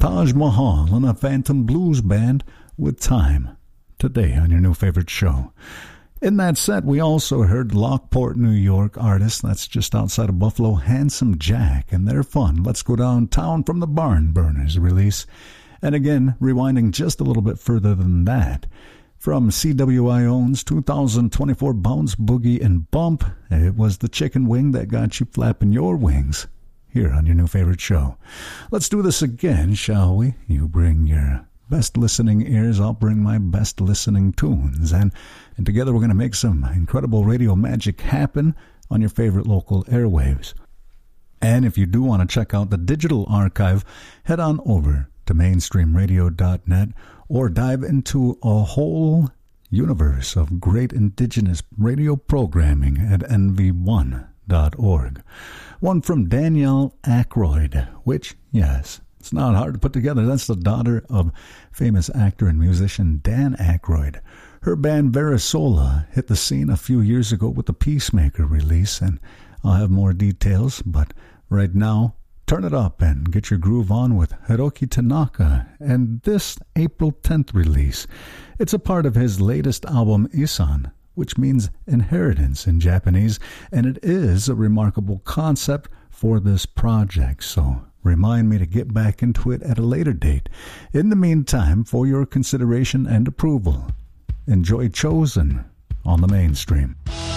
Taj Mahal and a Phantom Blues Band with Time, today on your new favorite show. In that set, we also heard Lockport, New York artist, that's just outside of Buffalo, Handsome Jack, and their fun, Let's Go Downtown from the Barn Burners release. And again, rewinding just a little bit further than that, from CWIO's 2024 Bounce, Boogie, and Bump, it was the chicken wing that got you flapping your wings here on your new favorite show. Let's do this again, shall we? You bring your best listening ears, I'll bring my best listening tunes, and together we're going to make some incredible radio magic happen on your favorite local airwaves. And if you do want to check out the digital archive, head on over to mainstreamradio.net or dive into a whole universe of great indigenous radio programming at nv1.org. One from Danielle Aykroyd, which, yes, it's not hard to put together. That's the daughter of famous actor and musician Dan Aykroyd. Her band Verisola hit the scene a few years ago with the Peacemaker release, and I'll have more details, but right now, turn it up and get your groove on with Hiroki Tanaka and this April 10th release. It's a part of his latest album, Isan, which means inheritance in Japanese, and it is a remarkable concept for this project, so remind me to get back into it at a later date. In the meantime, for your consideration and approval, enjoy Chosen on the Mainstream.